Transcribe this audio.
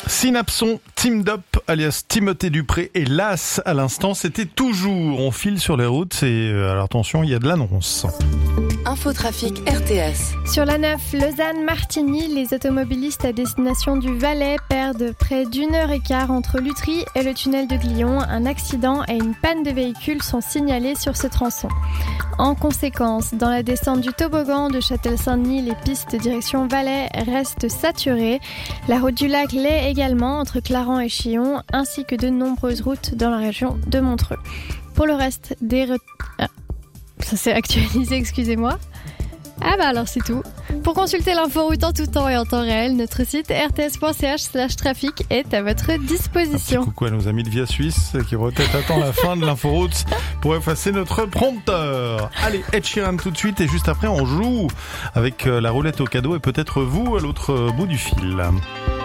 Synapson, Teamed Up, alias Timothée Dupré et Las à l'instant, c'était toujours. On file sur les routes et alors attention, il y a de l'annonce. Infotrafic RTS. Sur la 9, Lausanne-Martigny, les automobilistes à destination du Valais perdent près d'1h15 entre Lutry et le tunnel de Glion. Un accident et une panne de véhicule sont signalés sur ce tronçon. En conséquence, dans la descente du toboggan de Châtel-Saint-Denis, les pistes direction Valais restent saturées. La route du lac l'est également entre Clarens et Chillon, ainsi que de nombreuses routes dans la région de Montreux. Pour le reste ça s'est actualisé, excusez-moi. Ah bah alors c'est tout. Pour consulter l'inforoute en tout temps et en temps réel, notre site rts.ch/trafic est à votre disposition. Coucou à nos amis de Via Suisse qui peut-être attendent la fin de l'inforoute pour effacer notre prompteur. Allez, Ed Sheeran tout de suite et juste après on joue avec la roulette au cadeau et peut-être vous à l'autre bout du fil.